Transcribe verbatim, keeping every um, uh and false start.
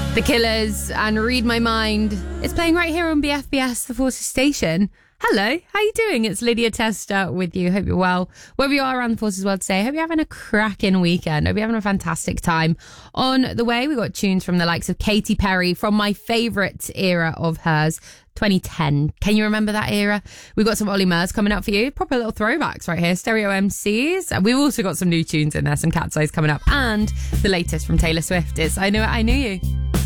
The Killers and Read My Mind. It's playing right here on B F B S, the Forces Station. Hello, how you doing? It's Lydia Testa with you. Hope you're well. Wherever you are around the Forces world today, hope you're having a cracking weekend. Hope you're having a fantastic time. On the way, we got tunes from the likes of Katy Perry, from my favourite era of hers, twenty ten. Can you remember that era? We've got some Ollie Murs coming up for you. Proper little throwbacks right here. Stereo M Cs. We've also got some new tunes in there, some Cat's Eyes coming up. And the latest from Taylor Swift is I Knew It, I Knew You.